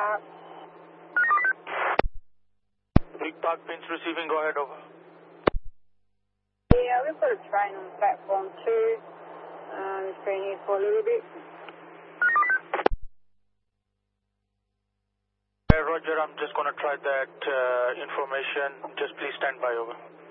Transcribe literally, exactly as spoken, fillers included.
Park. Big Park Pins receiving, go ahead, over. Yeah, we've got a train on platform two. Um, it's been here for a little bit. Hey, Roger, I'm just going to try that uh, information. Just please stand by, over.